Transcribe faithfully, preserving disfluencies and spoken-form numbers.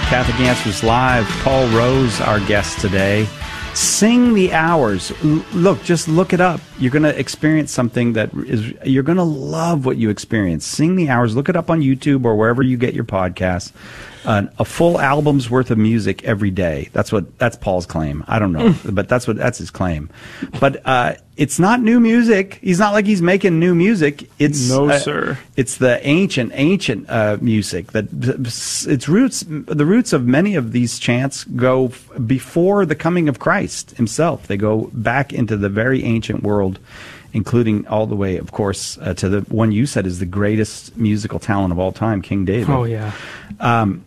Catholic Answers Live. Paul Rose, our guest today. Sing the Hours. L- look, just look it up. You're going to experience something that is, you're going to love what you experience. Sing the Hours. Look it up on YouTube or wherever you get your podcasts. Uh, a full album's worth of music every day. That's what, that's Paul's claim. I don't know, but that's what, that's his claim. But, uh, it's not new music. He's not like he's making new music. It's no, uh, sir. It's the ancient, ancient uh, music that its roots. The roots of many of these chants go f- before the coming of Christ himself. They go back into the very ancient world, including all the way, of course, uh, to the one you said is the greatest musical talent of all time, King David. Oh yeah. Um,